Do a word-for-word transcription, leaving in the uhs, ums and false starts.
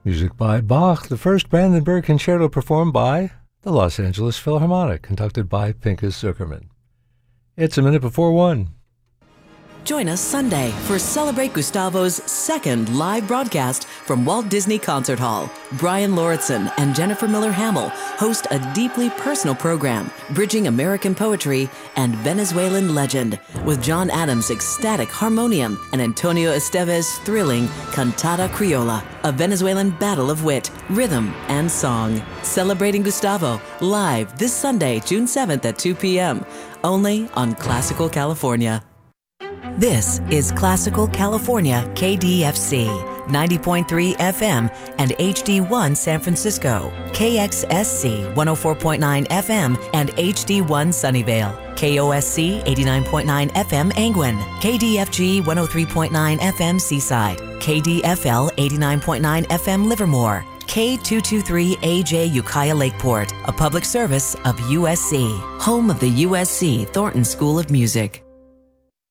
Music by Bach, the first Brandenburg Concerto performed by the Los Angeles Philharmonic, conducted by Pinchas Zukerman. It's a minute before one. Join us Sunday for Celebrate Gustavo's second live broadcast from Walt Disney Concert Hall. Brian Lauritsen and Jennifer Miller Hamill host a deeply personal program bridging American poetry and Venezuelan legend with John Adams' ecstatic harmonium and Antonio Esteves' thrilling Cantata Criolla, a Venezuelan battle of wit, rhythm, and song. Celebrating Gustavo live this Sunday, June seventh at two p.m. only on Classical California. This is Classical California K D F C, ninety point three F M and H D one San Francisco, K X S C one oh four point nine F M and H D one Sunnyvale, K O S C eighty-nine point nine F M Angwin, K D F G one oh three point nine F M Seaside, K D F L eighty-nine point nine F M Livermore, K two twenty-three A J Ukiah Lakeport, a public service of U S C, home of the U S C Thornton School of Music.